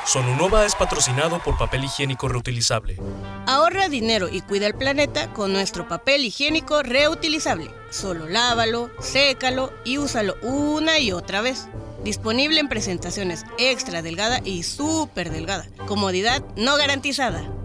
Sonunova es patrocinado por Papel Higiénico Reutilizable. Ahorra dinero y cuida el planeta con nuestro papel higiénico reutilizable. Solo lávalo, sécalo y úsalo una y otra vez. Disponible en presentaciones extra delgada y súper delgada. Comodidad no garantizada.